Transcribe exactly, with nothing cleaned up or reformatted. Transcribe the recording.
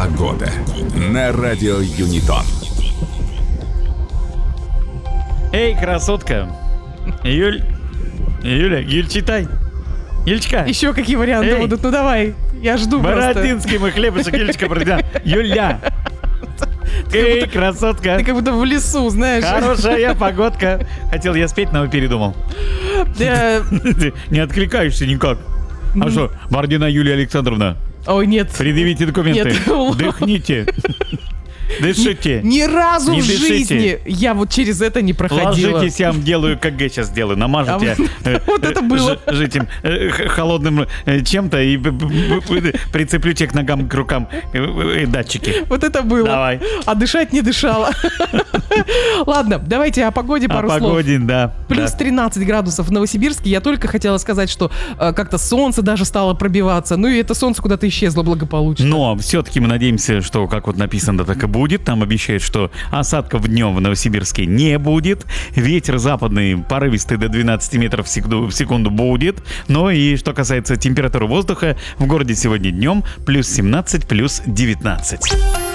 Погода на радио Юнитон. Эй, красотка. Юль. Юля, Юль, читай. Юлечка. Еще какие варианты Эй. будут? Ну давай, я жду просто. Бородинский мой хлебушек, Юлечка, продвигай. Юля. Эй, красотка. Ты как будто в лесу, знаешь. Хорошая погодка. Хотел я спеть, но передумал. Э, Ты не откликаешься никак. А что, Бардина Юлия Александровна, Ой, нет. предъявите документы. Нет. Дыхните. Дышите. Ни разу Не в дышите. жизни я вот через это не проходила. Ложитесь, я вам делаю КГ сейчас сделаю. А Намажете вот- э, вот это э, было. ж- ж этим э, х- холодным э, чем-то и б- б- б- прицеплю тебе к ногам, к рукам э, э, датчики. Вот это было. Давай. А дышать не дышала. Ладно, давайте о погоде О пару слов. погоде, да. Плюс да. тринадцать градусов в Новосибирске. Я только хотела сказать, что э, как-то солнце даже стало пробиваться. Ну и это солнце куда-то исчезло благополучно. Но все-таки мы надеемся, что, как вот написано, так и будет. Там обещают, что осадков днем в Новосибирске не будет. Ветер западный порывистый до двенадцати метров в секунду, в секунду будет. Но и что касается температуры воздуха, в городе сегодня днем плюс семнадцать, плюс девятнадцать.